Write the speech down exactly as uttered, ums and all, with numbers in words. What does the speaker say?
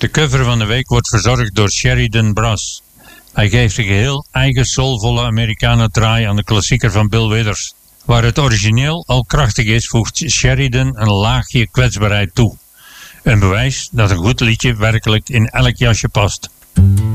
De cover van de week wordt verzorgd door Sheridan Brass. Hij geeft een geheel eigen soulvolle Americana draai aan de klassieker van Bill Withers. Waar het origineel al krachtig is, voegt Sheridan een laagje kwetsbaarheid toe. Een bewijs dat een goed liedje werkelijk in elk jasje past.